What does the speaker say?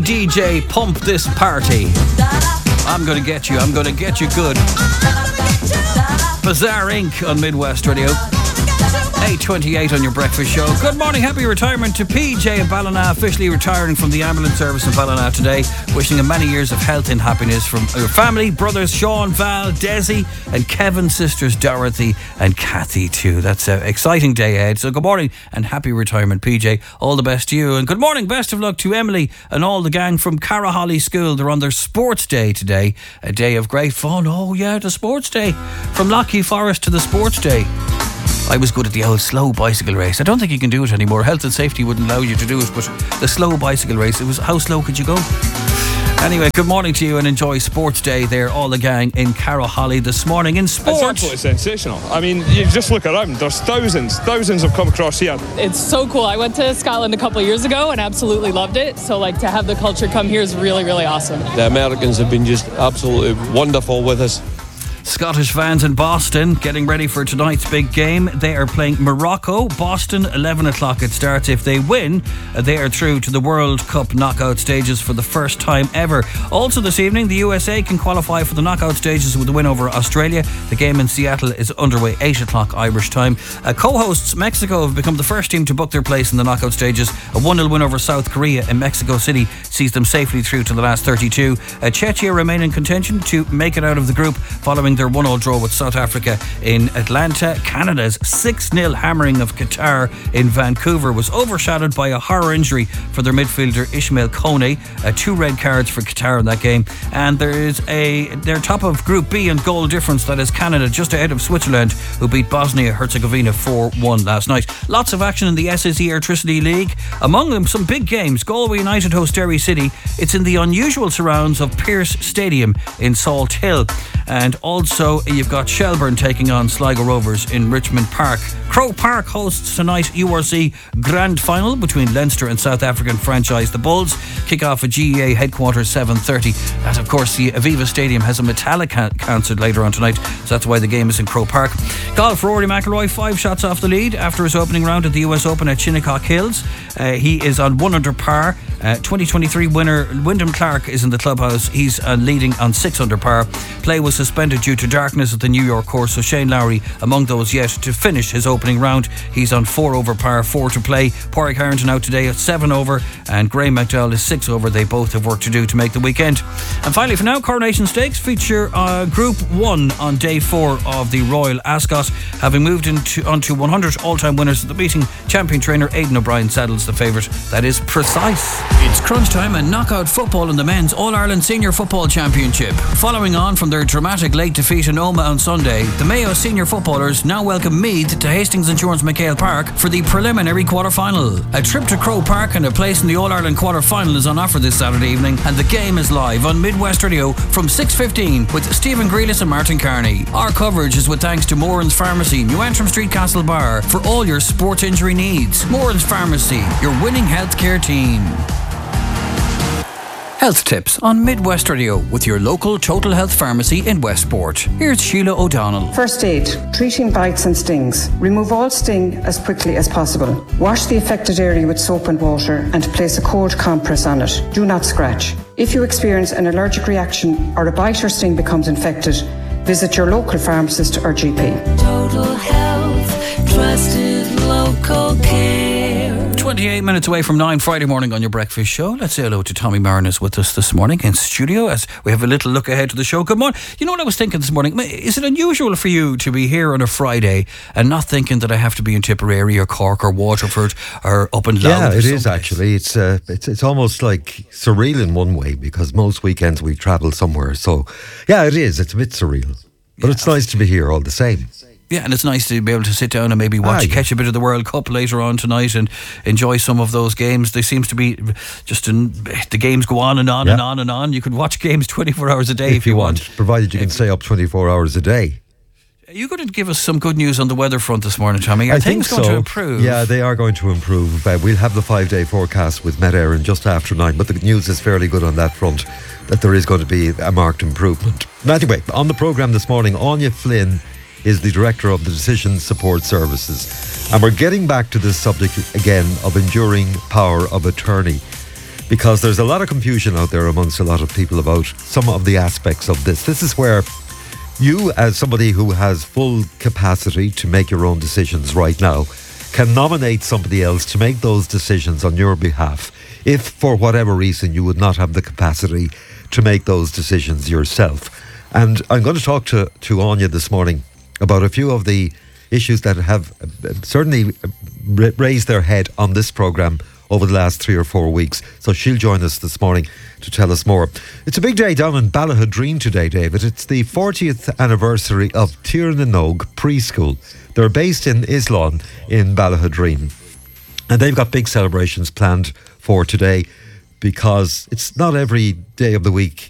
DJ Pump This Party. I'm gonna get you good. Bazaar Inc. on Midwest Radio. 8:28 on your breakfast show. Good morning, happy retirement to PJ in Ballina, officially retiring from the ambulance service in Ballina today. Wishing him many years of health and happiness from your family, brothers Sean, Val, Desi and Kevin, sisters Dorothy and Kathy too. That's an exciting day ahead. So good morning and happy retirement, PJ. All the best to you. And good morning, best of luck to Emily and all the gang from Caraholly School. They're on their sports day today. A day of great fun. Oh yeah, the sports day. From Lockheed Forest to the sports day. I was good at the old slow bicycle race. I don't think you can do it anymore. Health and safety wouldn't allow you to do it, but the slow bicycle race, it was, how slow could you go? Anyway, good morning to you and enjoy Sports Day there, all the gang in Caraholly this morning in sport. It's absolutely sensational. I mean, you just look around, there's thousands have come across here. It's so cool. I went to Scotland a couple of years ago and absolutely loved it. So to have the culture come here is really, really awesome. The Americans have been just absolutely wonderful with us. Scottish fans in Boston getting ready for tonight's big game. They are playing Morocco. Boston, 11 o'clock it starts. If they win, they are through to the World Cup knockout stages for the first time ever. Also this evening, the USA can qualify for the knockout stages with a win over Australia. The game in Seattle is underway, 8 o'clock Irish time. Co-hosts Mexico have become the first team to book their place in the knockout stages. A 1-0 win over South Korea in Mexico City sees them safely through to the last 32. Czechia remain in contention to make it out of the group following their 1-1 draw with South Africa in Atlanta. Canada's 6-0 hammering of Qatar in Vancouver was overshadowed by a horror injury for their midfielder Ishmael Kone. 2 red cards for Qatar in that game. And they're top of Group B in goal difference. That is Canada just ahead of Switzerland, who beat Bosnia-Herzegovina 4-1 last night. Lots of action in the SSE Airtricity League. Among them, some big games. Galway United host Derry City. It's in the unusual surrounds of Pearse Stadium in Salt Hill. And also you've got Shelburne taking on Sligo Rovers in Richmond Park. Croke Park hosts tonight's URC Grand Final between Leinster and South African franchise The Bulls. Kick off at GEA headquarters 7:30. As of course the Aviva Stadium has a Metallica concert later on tonight, so that's why the game is in Croke Park. Golf, Rory McIlroy 5 shots off the lead after his opening round at the US Open at Shinnecock Hills. He is on 1 under par. 2023 winner Wyndham Clark is in the clubhouse. He's leading on 6 under par. Play was suspended due to darkness at the New York course, so Shane Lowry among those yet to finish his opening round. He's on 4 over par, 4 to play. Pádraig Harrington out today at 7 over and Graham McDowell is 6 over. They both have work to do to make the weekend. And finally for now, Coronation Stakes feature Group 1 on day 4 of the Royal Ascot, having moved onto 100 all-time winners of the meeting. Champion trainer Aidan O'Brien saddles the favourite, that is Precise. It's crunch time and knockout football in the men's All-Ireland Senior Football Championship. Following on from their dramatic late defeat in Omagh on Sunday, the Mayo senior footballers now welcome Meath to Hastings Insurance McHale Park for the preliminary quarter-final. A trip to Croke Park and a place in the All-Ireland quarter-final is on offer this Saturday evening, and the game is live on Midwest Radio from 6:15 with Stephen Grealis and Martin Carney. Our coverage is with thanks to Moran's Pharmacy, New Antrim Street, Castlebar, for all your sports injury needs. Moran's Pharmacy, your winning healthcare team. Health tips on Midwest Radio with your local Total Health Pharmacy in Westport. Here's Sheila O'Donnell. First aid, treating bites and stings. Remove all sting as quickly as possible. Wash the affected area with soap and water and place a cold compress on it. Do not scratch. If you experience an allergic reaction or a bite or sting becomes infected, visit your local pharmacist or GP. Total Health, trusted local care. 28 minutes away from 9 Friday morning on your breakfast show. Let's say hello to Tommy Marin is with us this morning in studio as we have a little look ahead to the show. Good morning. You know what I was thinking this morning? Is it unusual for you to be here on a Friday and not thinking that I have to be in Tipperary or Cork or Waterford or up in Louth? Yeah, it is actually. It's almost like surreal in one way because most weekends we travel somewhere. So yeah, it is. It's a bit surreal. But it's nice to be here all the same. Yeah, and it's nice to be able to sit down and maybe catch a bit of the World Cup later on tonight and enjoy some of those games. They seems to be the games go on and on and on and on. You could watch games 24 hours a day if you want. Provided you can stay up 24 hours a day. Are you going to give us some good news on the weather front this morning, Tommy? Are things going to improve? Yeah, they are going to improve. We'll have the 5-day forecast with Met Éireann just after 9, but the news is fairly good on that front, that there is going to be a marked improvement. Anyway, on the programme this morning, Anya Flynn is the Director of the Decision Support Services. And we're getting back to this subject again of enduring power of attorney. because there's a lot of confusion out there amongst a lot of people about some of the aspects of this. This is where you, as somebody who has full capacity to make your own decisions right now, can nominate somebody else to make those decisions on your behalf if, for whatever reason, you would not have the capacity to make those decisions yourself. And I'm going to talk to Anya this morning about a few of the issues that have certainly raised their head on this programme over the last 3 or 4 weeks. So she'll join us this morning to tell us more. It's a big day down in Ballahadreen today, David. It's the 40th anniversary of Tiernanog Preschool. They're based in Islán in Ballahadreen. And they've got big celebrations planned for today, because it's not every day of the week